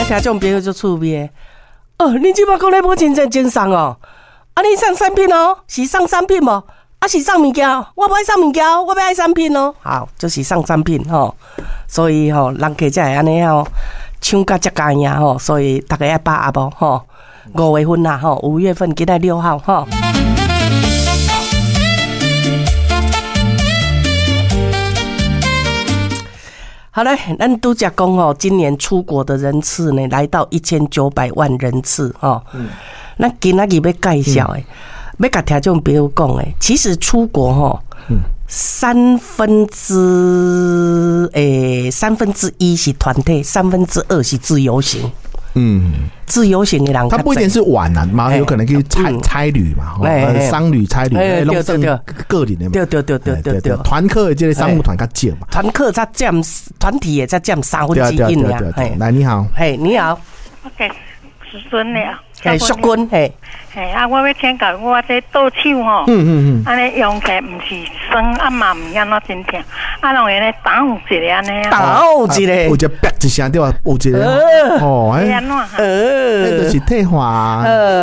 听种朋友就趣味的。哦，你即摆讲咧无真正精送哦？啊，你送产品哦？是送产品无？啊，是送物件？我不爱送物件，我要爱产品哦。好，就是送产品吼。所以吼，人客才会安尼吼，抢甲遮加赢吼。所以大家爱把握吼。5月份啦吼，5月份今仔6号吼。好嘞，咱拄则讲哦，今年出国的人次呢，来到1900万人次哦。那今仔日要介绍诶，要甲听众朋友讲诶，其实出国吼1/3是团体，2/3是自由行。自由行的人， 他不一定是玩啊，嘛有可能去差旅嘛，商旅、差旅，弄成个人的嘛。对，团客的这个商务团较少嘛。 团客才占团体也才占1/3呀。 来，你好， 嘿，你好 ，OK，淑君了， 嘿，淑君，嘿。 嘿，啊，我要请教我这倒手吼，安尼用起来不是酸，啊嘛唔安怎真疼，啊，用安尼打一个安尼啊， 打一个， 有只啪一声对吧？有一个哦， 安怎？ 那就是退化。